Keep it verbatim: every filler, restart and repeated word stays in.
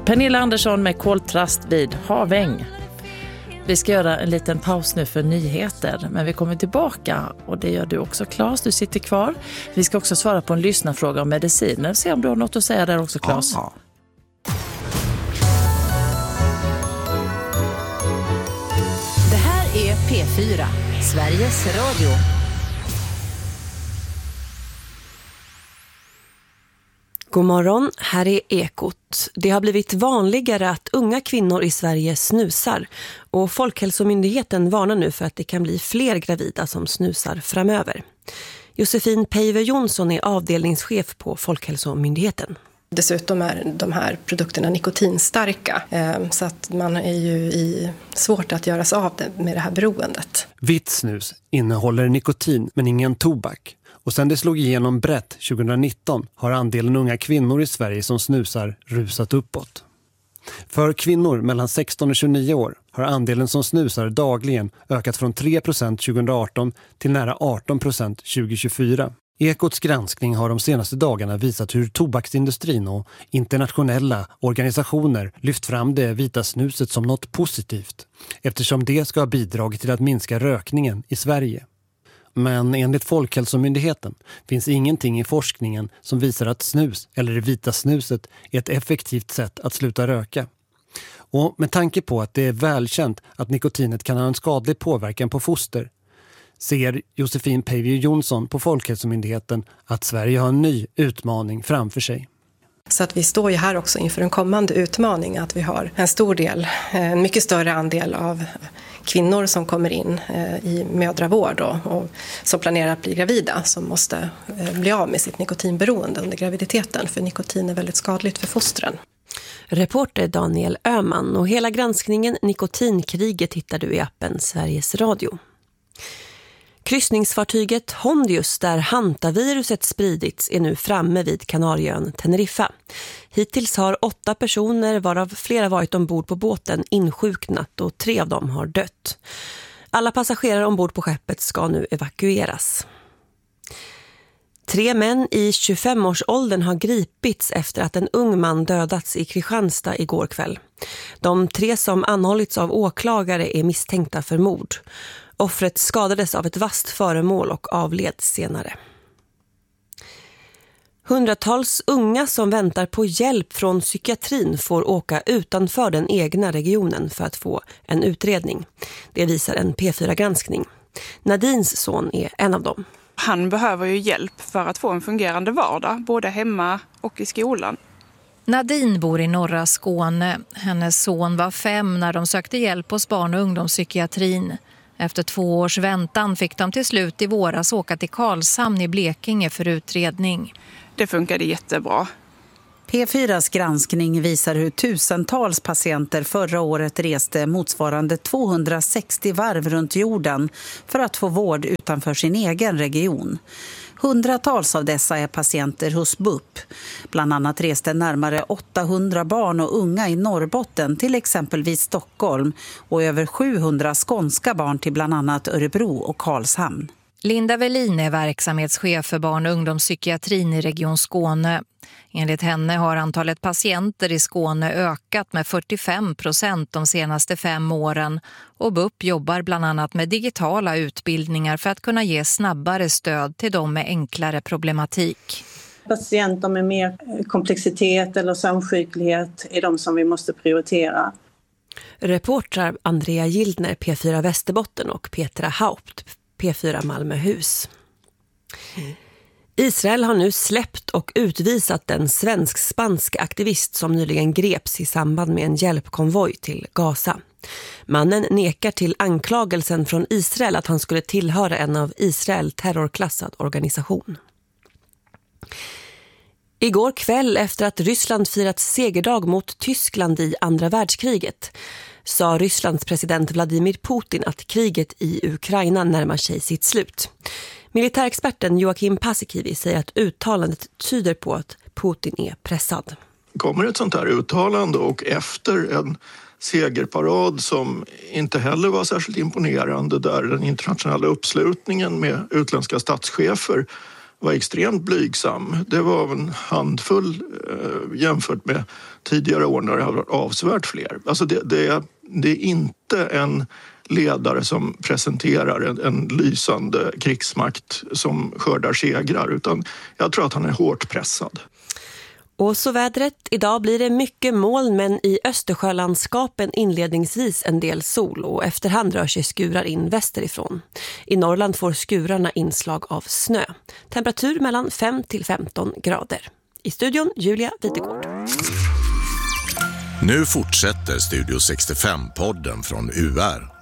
Pernilla Andersson med koltrast vid Haväng. Vi ska göra en liten paus nu för nyheter, men vi kommer tillbaka och det gör du också, Claes. Du sitter kvar. Vi ska också svara på en lyssnarfråga om mediciner. Se om du har något att säga där också, Claes. Ja. Det här är P fyra, Sveriges Radio. God morgon, här är Ekot. Det har blivit vanligare att unga kvinnor i Sverige snusar och Folkhälsomyndigheten varnar nu för att det kan bli fler gravida som snusar framöver. Josefin Peiver Jonsson är avdelningschef på Folkhälsomyndigheten. Dessutom är de här produkterna nikotinstarka, så att man är ju i svårt att göra sig av det med det här beroendet. Vitt snus innehåller nikotin men ingen tobak. Och sen det slog igenom brett tjugonitton har andelen unga kvinnor i Sverige som snusar rusat uppåt. För kvinnor mellan sexton och tjugonio år har andelen som snusar dagligen ökat från tre procent tjugoarton till nära arton procent tjugohundratjugofyra. Ekots granskning har de senaste dagarna visat hur tobaksindustrin och internationella organisationer lyft fram det vita snuset som något positivt, eftersom det ska ha bidragit till att minska rökningen i Sverige. Men enligt Folkhälsomyndigheten finns ingenting i forskningen som visar att snus eller det vita snuset är ett effektivt sätt att sluta röka. Och med tanke på att det är välkänt att nikotinet kan ha en skadlig påverkan på foster, ser Josefin Peiver Jonsson på Folkhälsomyndigheten att Sverige har en ny utmaning framför sig. Så att vi står ju här också inför en kommande utmaning, att vi har en stor del, en mycket större andel av kvinnor som kommer in i mödravård och, och som planerar att bli gravida, som måste bli av med sitt nikotinberoende under graviditeten, för nikotin är väldigt skadligt för fostren. Reporter Daniel Öhman, och hela granskningen Nikotinkriget hittar du i appen Sveriges Radio. Kryssningsfartyget Hondius, där hantaviruset spridits, är nu framme vid Kanarieön Teneriffa. Hittills har åtta personer, varav flera varit ombord på båten, insjuknat och tre av dem har dött. Alla passagerare ombord på skeppet ska nu evakueras. Tre män i tjugofemårsåldern har gripits efter att en ung man dödats i Kristianstad igår kväll. De tre som anhållits av åklagare är misstänkta för mord. Offret skadades av ett vasst föremål och avled senare. Hundratals unga som väntar på hjälp från psykiatrin får åka utanför den egna regionen för att få en utredning. Det visar en P fyra-granskning. Nadins son är en av dem. Han behöver ju hjälp för att få en fungerande vardag, både hemma och i skolan. Nadine bor i norra Skåne. Hennes son var fem när de sökte hjälp hos barn- och ungdomspsykiatrin. Efter två års väntan fick de till slut i våras åka till Karlshamn i Blekinge för utredning. Det funkade jättebra. P fyras granskning visar hur tusentals patienter förra året reste motsvarande tvåhundrasextio varv runt jorden för att få vård utanför sin egen region. Hundratals av dessa är patienter hos B U P. Bland annat reste närmare åttahundra barn och unga i Norrbotten till exempelvis Stockholm och över sjuhundra skånska barn till bland annat Örebro och Karlshamn. Linda Velin är verksamhetschef för barn- och ungdomspsykiatrin i Region Skåne. Enligt henne har antalet patienter i Skåne ökat med fyrtiofem procent de senaste fem åren och B U P jobbar bland annat med digitala utbildningar för att kunna ge snabbare stöd till dem med enklare problematik. Patienter med mer komplexitet eller samsjuklighet är de som vi måste prioritera. Reportrar Andrea Gildner, P fyra Västerbotten, och Petra Haupt, P fyra Malmöhus. Israel har nu släppt och utvisat en svensk-spansk aktivist som nyligen greps i samband med en hjälpkonvoj till Gaza. Mannen nekar till anklagelsen från Israel att han skulle tillhöra en av Israel terrorklassad organisation. Igår kväll, efter att Ryssland firat segerdag mot Tyskland i andra världskriget, sa Rysslands president Vladimir Putin att kriget i Ukraina närmar sig sitt slut. Militärexperten Joakim Paasikivi säger att uttalandet tyder på att Putin är pressad. Kommer ett sånt här uttalande och efter en segerparad som inte heller var särskilt imponerande, där den internationella uppslutningen med utländska statschefer var extremt blygsam. Det var en handfull eh, jämfört med tidigare år när det har varit avsevärt fler. Alltså det, det, det är inte en ledare som presenterar en, en lysande krigsmakt som skördar segrar, utan jag tror att han är hårt pressad. Och så vädret. Idag blir det mycket moln, men i Östersjölandskapen inledningsvis en del sol och efterhand rör sig skurar in västerifrån. I Norrland får skurarna inslag av snö. Temperatur mellan fem till femton grader. I studion Julia Witegård. Nu fortsätter Studio sextiofem-podden från U R.